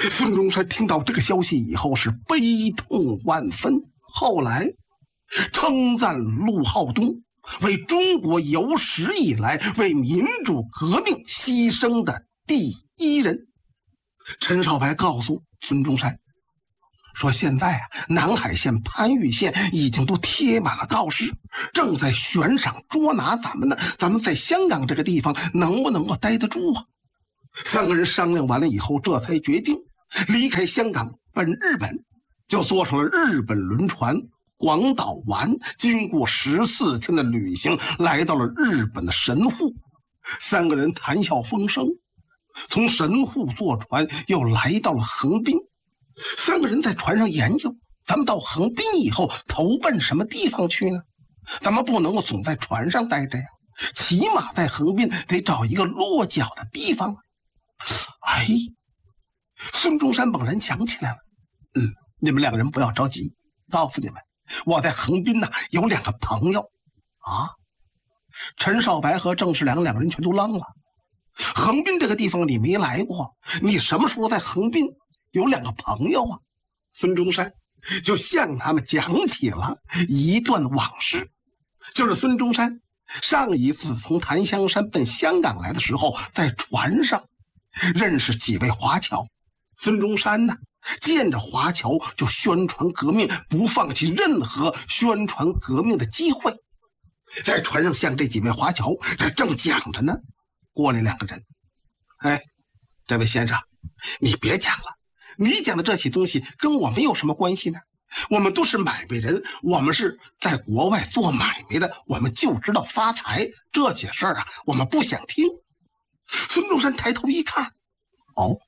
孙中山听到这个消息以后是悲痛万分，后来称赞陆浩东为中国有史以来为民主革命牺牲的第一人。陈少白告诉孙中山说，现在南海县、番禺县已经都贴满了告示，正在悬赏捉拿咱们呢。咱们在香港这个地方能不能够待得住啊？三个人商量完了以后，这才决定离开香港奔日本，就坐上了日本轮船广岛湾，经过14天的旅行，来到了日本的神户。三个人谈笑风生，从神户坐船又来到了横滨。三个人在船上研究，咱们到横滨以后投奔什么地方去呢？咱们不能够总在船上待着呀，起码在横滨得找一个落脚的地方。哎，孙中山猛然想起来了，你们两个人不要着急，告诉你们，我在横滨呢有2个朋友啊。陈少白和郑世良两个人全都愣了。横滨这个地方你没来过，你什么时候在横滨有2个朋友啊？孙中山就向他们讲起了一段往事，就是孙中山上一次从檀香山奔香港来的时候，在船上认识几位华侨。孙中山呢，见着华侨就宣传革命，不放弃任何宣传革命的机会。在船上向这几位华侨这正讲着呢，过来2个人，哎，这位先生，你别讲了，你讲的这些东西跟我们有什么关系呢？我们都是买卖人，我们是在国外做买卖的，我们就知道发财，这些事儿我们不想听。孙中山抬头一看，哦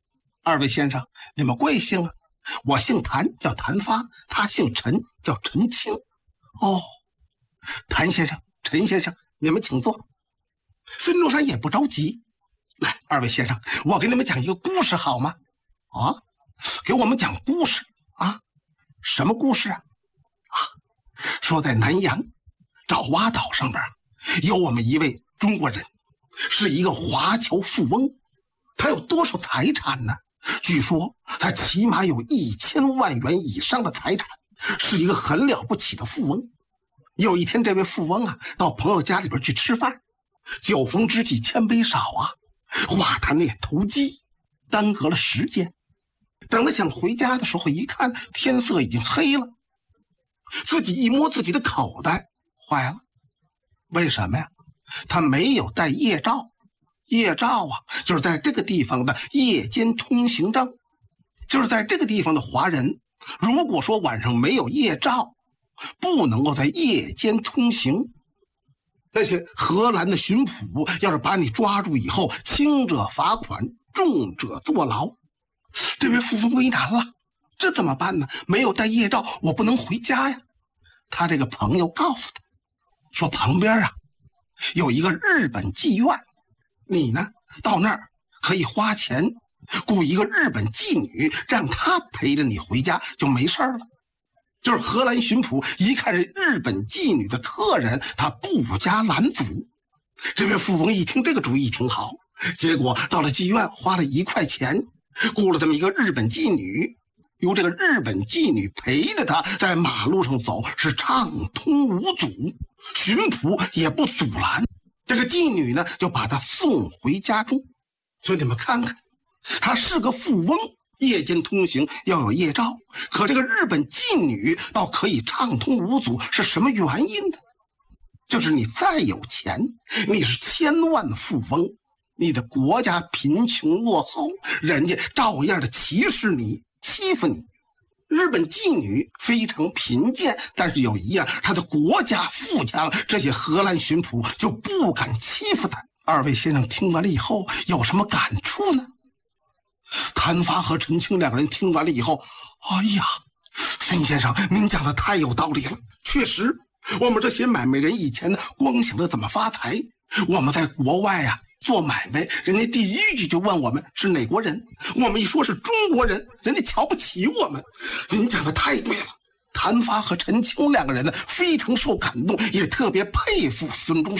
，2位先生，你们贵姓啊？我姓谭，叫谭发，他姓陈，叫陈清。哦，谭先生、陈先生，你们请坐。孙中山也不着急，来，2位先生，我给你们讲一个故事好吗？啊，给我们讲故事啊？什么故事啊？说在南洋爪哇岛上边有我们一位中国人，是一个华侨富翁。他有多少财产呢？据说他起码有1000万元以上的财产，是一个很了不起的富翁。有一天，这位富翁到朋友家里边去吃饭，酒逢知己千杯少话谈也投机，耽搁了时间。等他想回家的时候，一看天色已经黑了，自己一摸自己的口袋，坏了，为什么呀？他没有带夜照。夜照就是在这个地方的夜间通行证，就是在这个地方的华人，如果说晚上没有夜照，不能够在夜间通行。那些荷兰的巡捕要是把你抓住以后，轻者罚款，重者坐牢。这位富翁为难了，这怎么办呢？没有带夜照，我不能回家呀。他这个朋友告诉他说，旁边有一个日本妓院，你呢到那儿可以花钱雇一个日本妓女，让她陪着你回家就没事了。就是荷兰巡捕一看是日本妓女的客人，他不加拦阻。这位富翁一听这个主意挺好，结果到了妓院花了1块钱，雇了这么一个日本妓女，由这个日本妓女陪着他在马路上走，是畅通无阻，巡捕也不阻拦。这个妓女呢，就把他送回家中。所以你们看看，他是个富翁，夜间通行要有夜照，可这个日本妓女倒可以畅通无阻，是什么原因呢？就是你再有钱，你是千万富翁，你的国家贫穷落后，人家照样的歧视你，欺负你。日本妓女非常贫贱，但是有一样，她的国家富强，这些荷兰巡捕就不敢欺负她。2位先生听完了以后有什么感触呢？谭发和陈清2个人听完了以后，哎呀，孙先生您讲的太有道理了，确实我们这些买卖人以前呢光想着怎么发财，我们在国外做买卖，人家第一句就问我们是哪国人，我们一说是中国人，人家瞧不起我们。您讲的太对了。谭发和陈清2个人呢非常受感动，也特别佩服孙中山。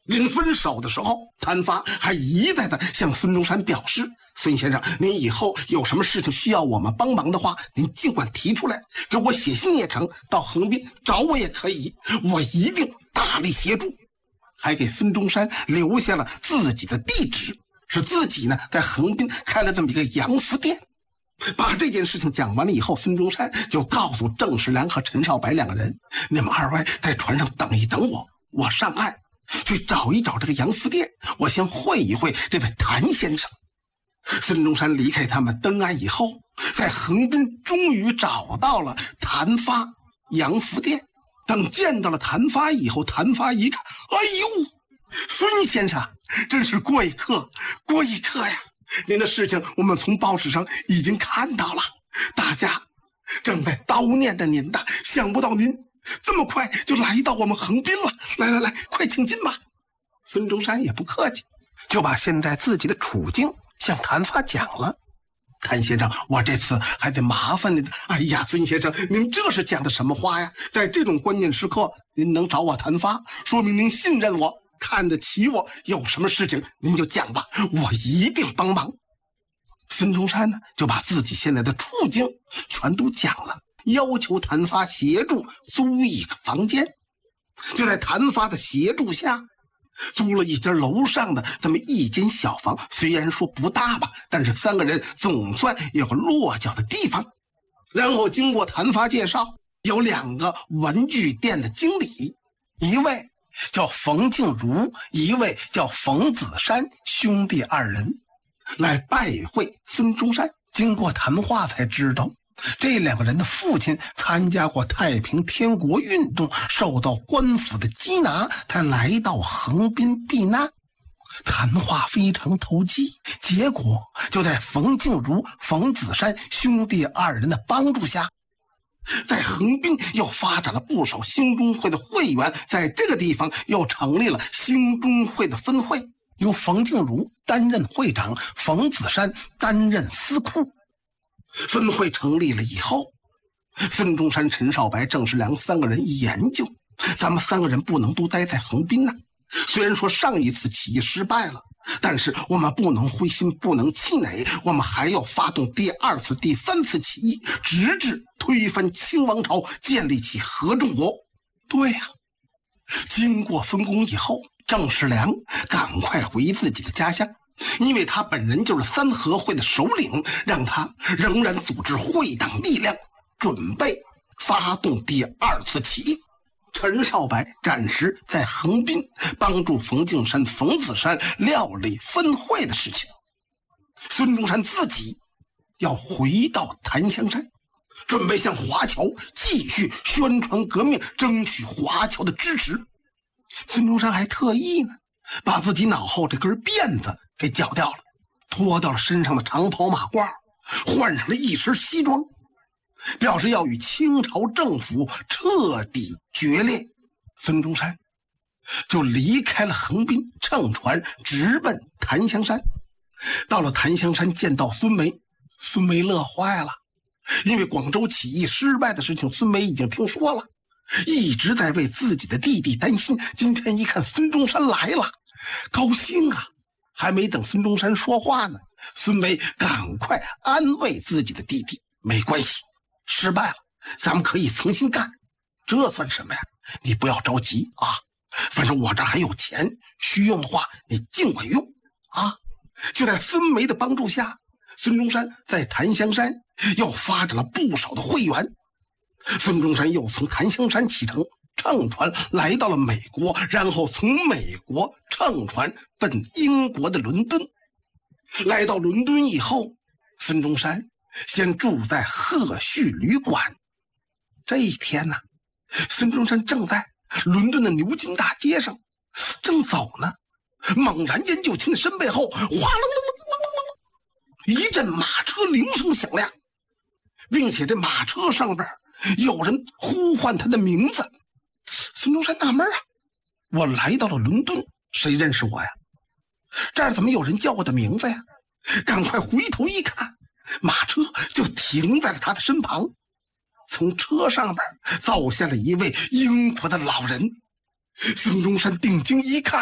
临分手的时候，谭发还一再的向孙中山表示：“孙先生，您以后有什么事情需要我们帮忙的话，您尽管提出来，给我写信也成，到横滨找我也可以，我一定大力协助。”还给孙中山留下了自己的地址，是自己呢在横滨开了这么一个洋服店。把这件事情讲完了以后，孙中山就告诉郑世良和陈少白两个人：“你们二位在船上等一等我，我上岸去找一找这个洋服店，我先会一会这位谭先生。”孙中山离开他们登岸以后，在横滨终于找到了谭发洋服店。等见到了谭发以后，谭发一看，哎呦，孙先生真是过一刻呀！您的事情我们从报纸上已经看到了，大家正在悼念着您的，想不到您这么快就来到我们横滨了。来，快请进吧。孙中山也不客气，就把现在自己的处境向谭发讲了。谭先生，我这次还得麻烦您。哎呀，孙先生，您这是讲的什么话呀？在这种关键时刻，您能找我谭发，说明您信任我，看得起我。有什么事情您就讲吧，我一定帮忙。孙中山呢，就把自己现在的处境全都讲了，要求谭发协助租一个房间。就在谭发的协助下，租了一间楼上的这么一间小房，虽然说不大吧，但是三个人总算有个落脚的地方。然后经过谭发介绍，有两个文具店的经理，一位叫冯静茹，一位叫冯子山，兄弟二人来拜会孙中山。经过谈话才知道，这两个人的父亲参加过太平天国运动，受到官府的缉拿，才来到横滨避难。谈话非常投机，结果就在冯静茹、冯子山兄弟二人的帮助下，在横滨又发展了不少兴中会的会员，在这个地方又成立了兴中会的分会，由冯静茹担任会长，冯子山担任司库。分会成立了以后，孙中山、陈少白、郑世良三个人一研究，咱们三个人不能都待在横滨呢。虽然说上一次起义失败了，但是我们不能灰心，不能气馁，我们还要发动第二次、第三次起义，直至推翻清王朝，建立起合众国。对呀，经过分工以后，郑世良赶快回自己的家乡，因为他本人就是三合会的首领，让他仍然组织会党力量，准备发动第二次起义。陈少白暂时在横滨帮助冯敬山、冯子山料理分会的事情。孙中山自己要回到檀香山，准备向华侨继续宣传革命，争取华侨的支持。孙中山还特意呢，把自己脑后这根辫子给绞掉了，脱掉了身上的长袍马褂，换上了一身西装，表示要与清朝政府彻底决裂。孙中山就离开了横滨，乘船直奔檀香山。到了檀香山见到孙梅，孙梅乐坏了，因为广州起义失败的事情孙梅已经听说了，一直在为自己的弟弟担心。今天一看孙中山来了，高兴啊！还没等孙中山说话呢，孙梅赶快安慰自己的弟弟，没关系，失败了咱们可以重新干，这算什么呀？你不要着急啊，反正我这还有钱，需用的话你尽管用啊。就在孙梅的帮助下，孙中山在檀香山又发展了不少的会员。孙中山又从檀香山启程，乘船来到了美国，然后从美国乘船奔英国的伦敦。来到伦敦以后，孙中山先住在鹤序旅馆。这一天呢，孙中山正在伦敦的牛津大街上正走呢，猛然间就听身背后哗楞楞楞楞楞，一阵马车铃声响亮，并且这马车上边有人呼唤他的名字。孙中山纳闷啊，我来到了伦敦，谁认识我呀？这儿怎么有人叫我的名字呀？赶快回头一看，马车就停在了他的身旁。从车上边走下了一位英国的老人。孙中山定睛一看，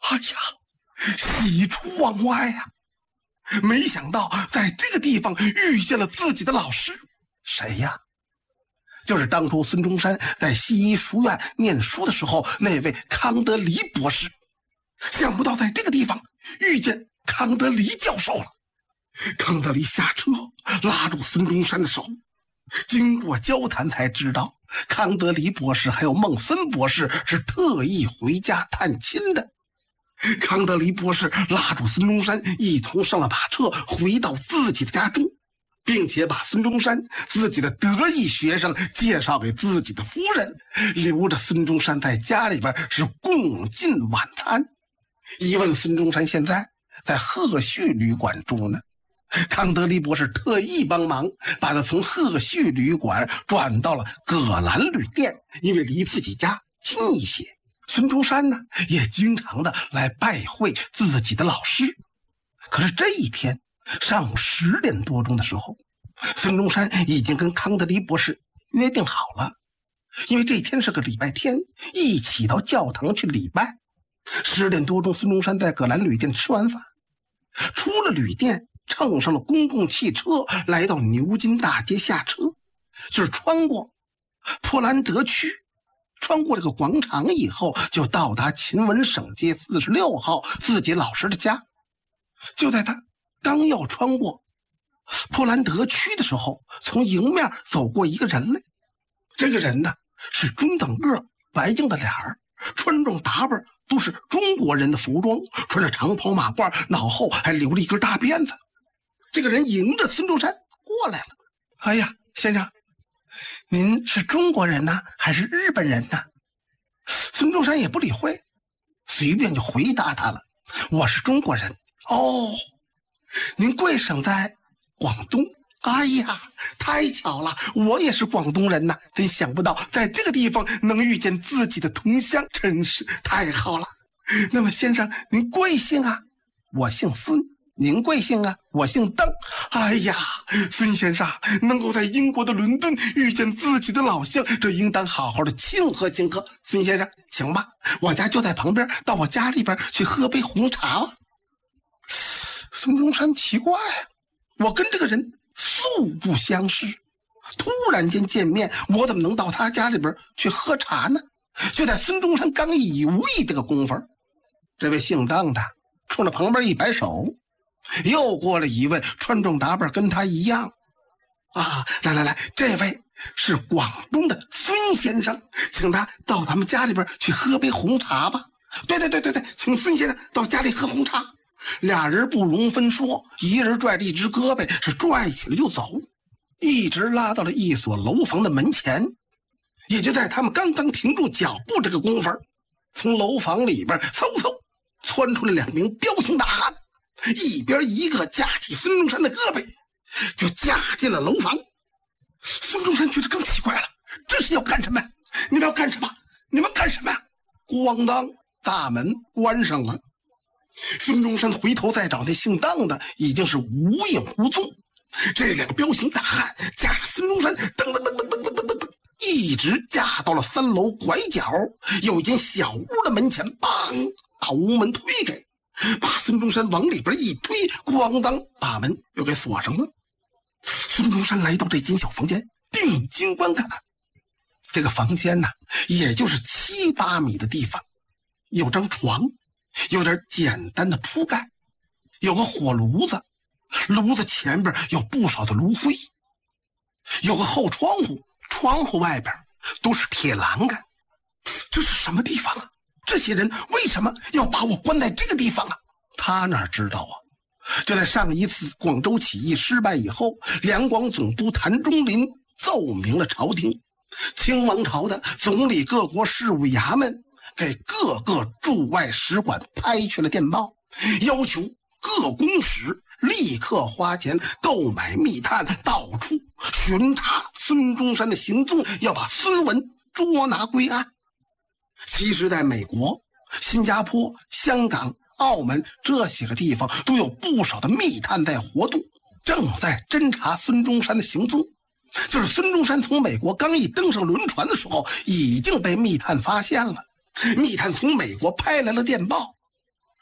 哎呀，喜出望外呀！没想到在这个地方遇见了自己的老师，谁呀？就是当初孙中山在西医书院念书的时候那位康德黎博士。想不到在这个地方遇见康德黎教授了。康德黎下车拉住孙中山的手，经过交谈才知道康德黎博士还有孟森博士是特意回家探亲的。康德黎博士拉住孙中山一同上了马车，回到自己的家中，并且把孙中山自己的得意学生介绍给自己的夫人，留着孙中山在家里边是共进晚餐。一问孙中山现在在鹤序旅馆住呢，康德黎博士特意帮忙把他从鹤序旅馆转到了葛兰旅店，因为离自己家近一些。孙中山呢也经常的来拜会自己的老师。可是这一天上午10点多钟的时候，孙中山已经跟康德黎博士约定好了，因为这天是个礼拜天，一起到教堂去礼拜。10点多钟，孙中山在葛兰旅店吃完饭，出了旅店，乘上了公共汽车，来到牛津大街下车，就是穿过波兰德区，穿过这个广场以后，就到达秦文省街46号自己老师的家。就在他刚要穿过波兰德区的时候，从迎面走过一个人来。这个人呢是中等个，白净的脸儿，穿着打扮都是中国人的服装，穿着长袍马褂，脑后还留了一根大辫子。这个人迎着孙中山过来了。哎呀，先生，您是中国人呢还是日本人呢？孙中山也不理会，随便就回答他了，我是中国人。哦，您贵省在广东？哎呀，太巧了，我也是广东人呐，真想不到在这个地方能遇见自己的同乡，真是太好了。那么先生，您贵姓啊？我姓孙。您贵姓啊？我姓邓。哎呀，孙先生能够在英国的伦敦遇见自己的老乡，这应当好好的庆贺庆贺。孙先生，请吧，我家就在旁边，到我家里边去喝杯红茶吧。孙中山奇怪啊，我跟这个人素不相识，突然间见面，我怎么能到他家里边去喝茶呢？就在孙中山刚一犹豫这个功夫，这位姓邓的冲着旁边一摆手，又过了一位穿着打扮跟他一样啊，来，这位是广东的孙先生，请他到咱们家里边去喝杯红茶吧。对，请孙先生到家里喝红茶。俩人不容分说，一人拽着一只胳膊是拽起了就走，一直拉到了一所楼房的门前。也就在他们刚刚停住脚步这个功夫，从楼房里边嗖窜出了2名彪形大汉，一边一个架起孙中山的胳膊，就架进了楼房。孙中山觉得更奇怪了，这是要干什么呀？你们要干什么？你们干什么呀？咣当，大门关上了。孙中山回头再找那姓邓的，已经是无影无踪。这2个彪形大汉架着孙中山噔，一直架到了3楼拐角，有一间小屋的门前，梆，把屋门推开，把孙中山往里边一推，咣当，把门又给锁上了。孙中山来到这间小房间，定睛观看。这个房间呢，也就是7、8米的地方，有张床，有点简单的铺盖，有个火炉子，炉子前边有不少的炉灰，有个后窗户，窗户外边都是铁栏杆。这是什么地方啊？这些人为什么要把我关在这个地方啊？他哪知道啊，就在上一次广州起义失败以后，两广总督谭中麟奏明了朝廷，清王朝的总理各国事务衙门给各个驻外使馆拍去了电报，要求各公使立刻花钱购买密探，到处巡查孙中山的行踪，要把孙文捉拿归案。其实在美国、新加坡、香港、澳门这些个地方都有不少的密探在活动，正在侦查孙中山的行踪。就是孙中山从美国刚一登上轮船的时候，已经被密探发现了。密探从美国拍来了电报，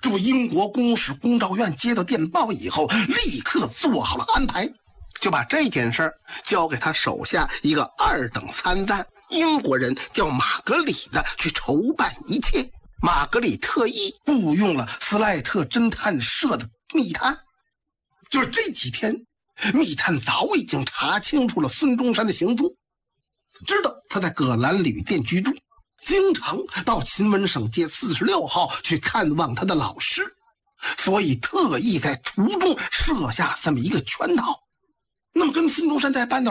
驻英国公使龚兆院接到电报以后，立刻做好了安排，就把这件事儿交给他手下一个2等参赞英国人叫马格里的去筹办一切。马格里特意雇佣了斯赖特侦探社的密探，就是这几天密探早已经查清楚了孙中山的行踪，知道他在葛兰旅店居住，经常到秦文省街46号去看望他的老师，所以特意在途中设下这么一个圈套。那么跟孙中山在半道